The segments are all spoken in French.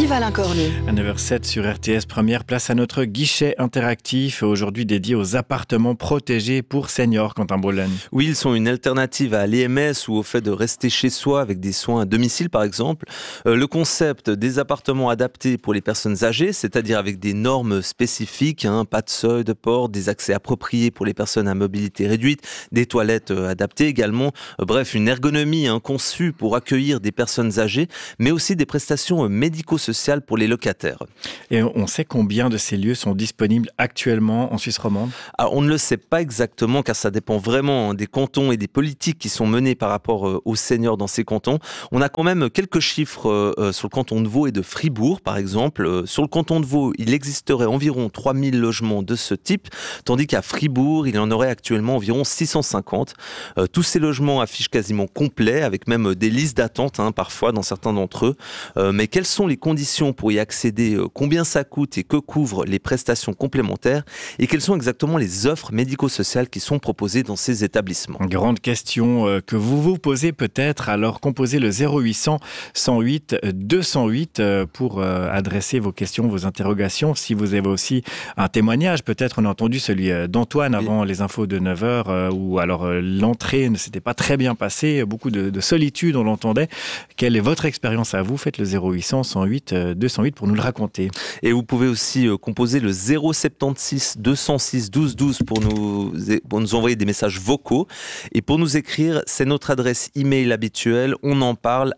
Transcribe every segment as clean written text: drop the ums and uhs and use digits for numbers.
Vive Alain Cornu. À 9h07 sur RTS, première place à notre guichet interactif, aujourd'hui dédié aux appartements protégés pour seniors, Quentin Bollen. Oui, ils sont une alternative à l'EMS ou au fait de rester chez soi avec des soins à domicile par exemple. Le concept des appartements adaptés pour les personnes âgées, c'est-à-dire avec des normes spécifiques, pas de seuil de porte, des accès appropriés pour les personnes à mobilité réduite, des toilettes adaptées également. Bref, une ergonomie conçue pour accueillir des personnes âgées, mais aussi des prestations médico-sociales pour les locataires. Et on sait combien de ces lieux sont disponibles actuellement en Suisse romande ? On ne le sait pas exactement car ça dépend vraiment des cantons et des politiques qui sont menées par rapport aux seniors dans ces cantons. On a quand même quelques chiffres sur le canton de Vaud et de Fribourg par exemple. Sur le canton de Vaud, il existerait environ 3000 logements de ce type, tandis qu'à Fribourg, il y en aurait actuellement environ 650. Tous ces logements affichent quasiment complet, avec même des listes d'attente parfois dans certains d'entre eux. Mais quelles sont les conditions pour y accéder, combien ça coûte et que couvrent les prestations complémentaires et quelles sont exactement les offres médico-sociales qui sont proposées dans ces établissements. Grande question que vous vous posez peut-être, alors composez le 0800 108 208 pour adresser vos questions, vos interrogations. Si vous avez aussi un témoignage, peut-être on a entendu celui d'Antoine avant les infos de 9h, où alors l'entrée ne s'était pas très bien passée, beaucoup de solitude on l'entendait. Quelle est votre expérience à vous ? Faites le 0800 108 208 pour nous le raconter. Et vous pouvez aussi composer le 076 206 12 12 pour nous envoyer des messages vocaux. Et pour nous écrire, c'est notre adresse email habituelle, on en parle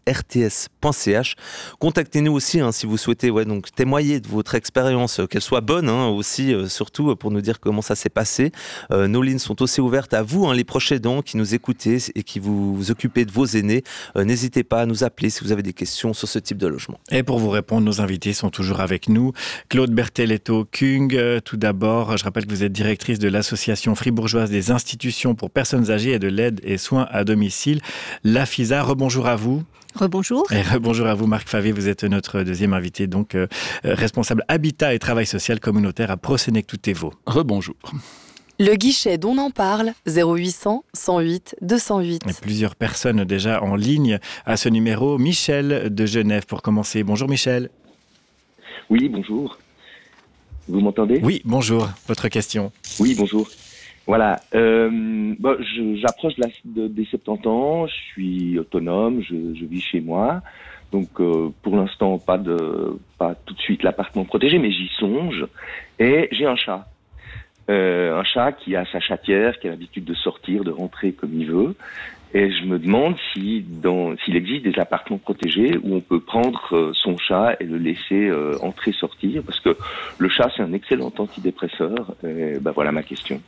@rts.ch. Contactez-nous aussi si vous souhaitez donc témoigner de votre expérience, qu'elle soit bonne aussi, surtout pour nous dire comment ça s'est passé. Nos lignes sont aussi ouvertes à vous, les proches aidants qui nous écoutez et qui vous occupez de vos aînés. N'hésitez pas à nous appeler si vous avez des questions sur ce type de logement. Et pour vous répondre, nos invités sont toujours avec nous. Claude Berteletto-Kung, tout d'abord, je rappelle que vous êtes directrice de l'association fribourgeoise des institutions pour personnes âgées et de l'aide et soins à domicile, l'AFISA. Rebonjour à vous. Rebonjour. Et rebonjour à vous, Marc Favé. Vous êtes notre deuxième invité, donc responsable habitat et travail social communautaire à Prosenectoutevo. Rebonjour. Le guichet dont on en parle, 0800 108 208. Et plusieurs personnes déjà en ligne à ce numéro. Michel de Genève pour commencer. Bonjour Michel. Oui, bonjour. Vous m'entendez ? Oui, bonjour. Votre question ? Oui, bonjour. Voilà. J'approche des 70 ans, je suis autonome, je vis chez moi. Donc, pour l'instant, pas tout de suite l'appartement protégé, mais j'y songe. Et j'ai un chat. Un chat qui a sa chatière, qui a l'habitude de sortir, de rentrer comme il veut. Et je me demande s'il existe des appartements protégés où on peut prendre son chat et le laisser entrer-sortir, parce que le chat, c'est un excellent antidépresseur. Et voilà ma question.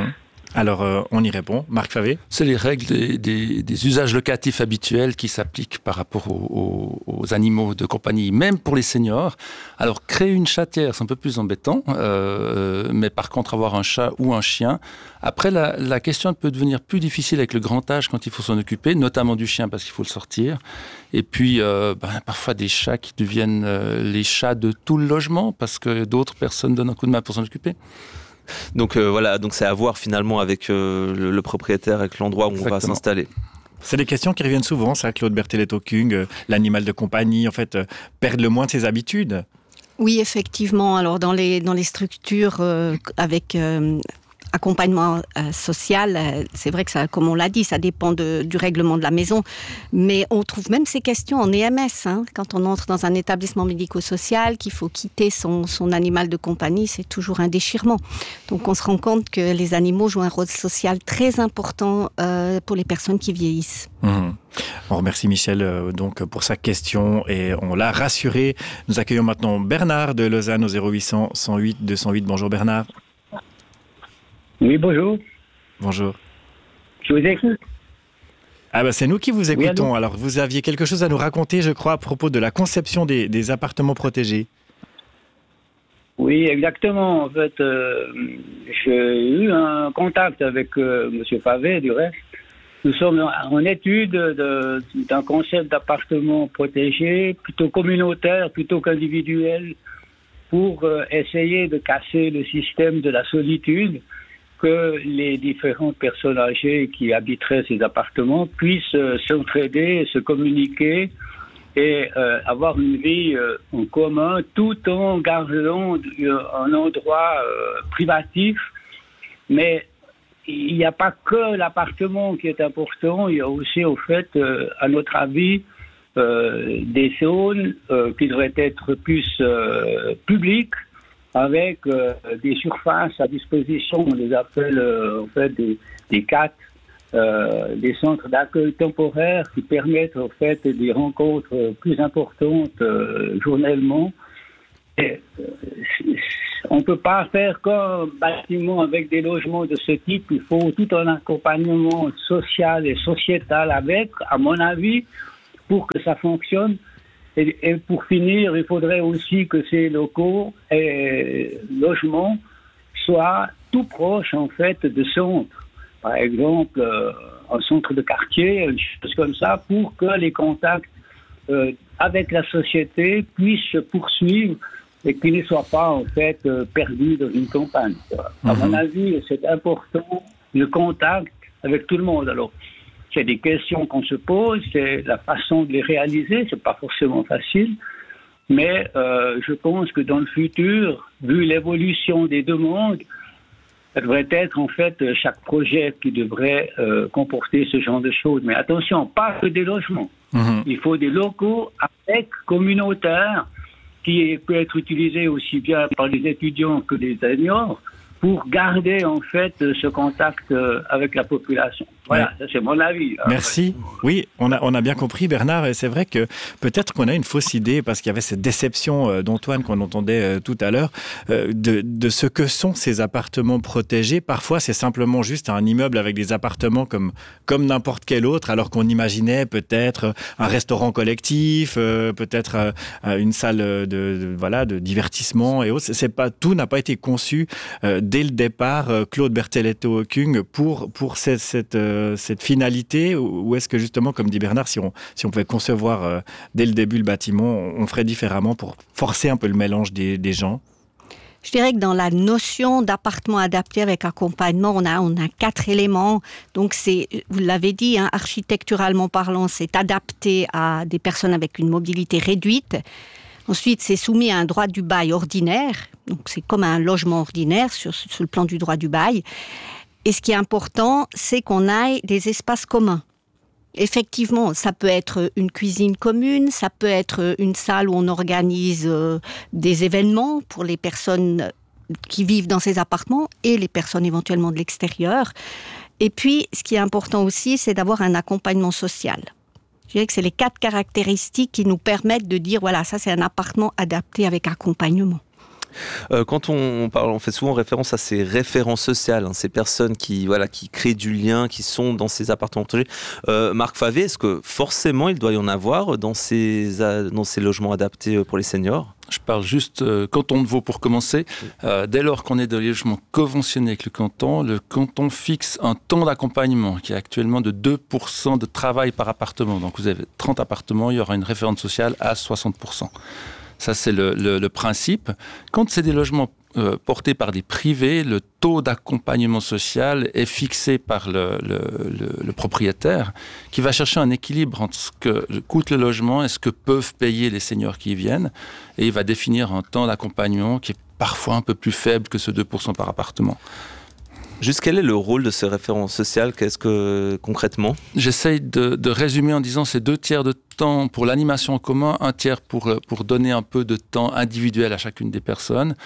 Alors, on y répond. Marc Favé ? C'est les règles des usages locatifs habituels qui s'appliquent par rapport aux animaux de compagnie, même pour les seniors. Alors, créer une chatière, c'est un peu plus embêtant, mais par contre, avoir un chat ou un chien. Après, la question peut devenir plus difficile avec le grand âge quand il faut s'en occuper, notamment du chien parce qu'il faut le sortir. Et puis, parfois des chats qui deviennent les chats de tout le logement parce que d'autres personnes donnent un coup de main pour s'en occuper. Donc donc c'est à voir finalement avec le propriétaire, avec l'endroit où Exactement. On va s'installer. C'est des questions qui reviennent souvent, ça, Claude Berteletto-Kung, l'animal de compagnie, en fait, perdre le moins de ses habitudes. Oui, effectivement. Alors, dans les structures avec accompagnement social, c'est vrai que ça, comme on l'a dit, ça dépend du règlement de la maison. Mais on trouve même ces questions en EMS. Quand on entre dans un établissement médico-social, qu'il faut quitter son animal de compagnie, c'est toujours un déchirement. Donc on se rend compte que les animaux jouent un rôle social très important pour les personnes qui vieillissent. On remercie Michel donc pour sa question et on l'a rassuré. Nous accueillons maintenant Bernard de Lausanne au 0800 108 208. Bonjour Bernard. Oui, bonjour. Bonjour. Je vous écoute. C'est nous qui vous écoutons. Oui, alors, vous aviez quelque chose à nous raconter, je crois, à propos de la conception des appartements protégés. Oui, exactement. En fait, j'ai eu un contact avec M. Favé, du reste. Nous sommes en étude d'un concept d'appartement protégé, plutôt communautaire, plutôt qu'individuel, pour essayer de casser le système de la solitude, que les différentes personnes âgées qui habiteraient ces appartements puissent s'entraider, se communiquer et avoir une vie en commun tout en gardant un endroit privatif. Mais il n'y a pas que l'appartement qui est important, il y a aussi, au fait, à notre avis, des zones qui devraient être plus publiques, avec des surfaces à disposition, on les appelle en fait des CAT, des centres d'accueil temporaire qui permettent en fait des rencontres plus importantes journellement. Et, on ne peut pas faire qu'un bâtiment avec des logements de ce type. Il faut tout un accompagnement social et sociétal avec, à mon avis, pour que ça fonctionne. Et pour finir, il faudrait aussi que ces locaux et logements soient tout proches en fait de centres. Par exemple, un centre de quartier, une chose comme ça, pour que les contacts avec la société puissent se poursuivre et qu'ils ne soient pas en fait perdus dans une campagne. À mon avis, c'est important le contact avec tout le monde. Alors, c'est des questions qu'on se pose, c'est la façon de les réaliser, c'est pas forcément facile, mais je pense que dans le futur, vu l'évolution des demandes, ça devrait être en fait chaque projet qui devrait comporter ce genre de choses. Mais attention, pas que des logements. Il faut des locaux avec communautaires qui peut être utilisés aussi bien par les étudiants que les seniors pour garder en fait ce contact avec la population. Voilà, ça c'est mon avis. Merci. Oui, on a bien compris, Bernard, et c'est vrai que peut-être qu'on a une fausse idée, parce qu'il y avait cette déception d'Antoine qu'on entendait tout à l'heure, de ce que sont ces appartements protégés. Parfois, c'est simplement juste un immeuble avec des appartements comme n'importe quel autre, alors qu'on imaginait peut-être un restaurant collectif, peut-être une salle de divertissement et autres. Tout n'a pas été conçu dès le départ, Claude Berteletto-Kung, pour cette finalité, ou est-ce que justement, comme dit Bernard, si on pouvait concevoir dès le début le bâtiment, on ferait différemment pour forcer un peu le mélange des gens? Je dirais que dans la notion d'appartement adapté avec accompagnement, on a 4 éléments. Donc vous l'avez dit, architecturalement parlant, c'est adapté à des personnes avec une mobilité réduite. Ensuite, c'est soumis à un droit du bail ordinaire. Donc c'est comme un logement ordinaire sur le plan du droit du bail. Et ce qui est important, c'est qu'on ait des espaces communs. Effectivement, ça peut être une cuisine commune, ça peut être une salle où on organise des événements pour les personnes qui vivent dans ces appartements et les personnes éventuellement de l'extérieur. Et puis, ce qui est important aussi, c'est d'avoir un accompagnement social. Je dirais que c'est les 4 caractéristiques qui nous permettent de dire, voilà, ça c'est un appartement adapté avec accompagnement. Quand on parle, on fait souvent référence à ces références sociales, ces personnes qui créent du lien, qui sont dans ces appartements protégés. Marc Favé, est-ce que forcément il doit y en avoir dans ces logements adaptés pour les seniors? Je parle juste canton de Vaud pour commencer. Dès lors qu'on est dans les logements conventionnés avec le canton fixe un temps d'accompagnement qui est actuellement de 2% de travail par appartement. Donc vous avez 30 appartements, il y aura une référente sociale à 60%. Ça, c'est le principe. Quand c'est des logements portés par des privés, le taux d'accompagnement social est fixé par le propriétaire, qui va chercher un équilibre entre ce que coûte le logement et ce que peuvent payer les seniors qui y viennent. Et il va définir un temps d'accompagnement qui est parfois un peu plus faible que ce 2% par appartement. Juste quel est le rôle de ce référent social? Qu'est-ce que concrètement? J'essaye de résumer en disant c'est 2 tiers de temps pour l'animation en commun, 1 tiers pour donner un peu de temps individuel à chacune des personnes.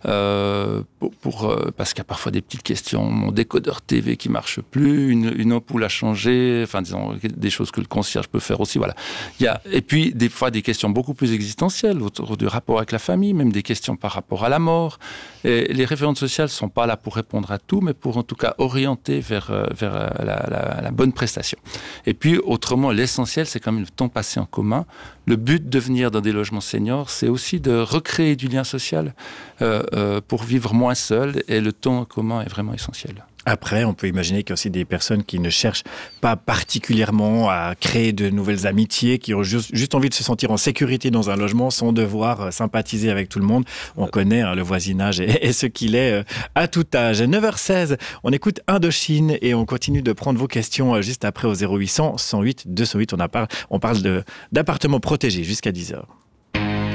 Parce qu'il y a parfois des petites questions, mon décodeur TV qui marche plus, une ampoule a changé, enfin disons des choses que le concierge peut faire aussi, voilà. Et puis des fois des questions beaucoup plus existentielles autour du rapport avec la famille, même des questions par rapport à la mort. Et les référentes sociales sont pas là pour répondre à tout, mais pour en tout cas orienter vers la bonne prestation. Et puis autrement, l'essentiel c'est quand même le temps passé en commun. Le but de venir dans des logements seniors, c'est aussi de recréer du lien social pour vivre moins seul, et le temps en commun est vraiment essentiel. Après, on peut imaginer qu'il y a aussi des personnes qui ne cherchent pas particulièrement à créer de nouvelles amitiés, qui ont juste envie de se sentir en sécurité dans un logement sans devoir sympathiser avec tout le monde. On connaît le voisinage et ce qu'il est à tout âge. 9h16, on écoute Indochine et on continue de prendre vos questions juste après au 0800 108 208. On parle d'appartements protégés jusqu'à 10h.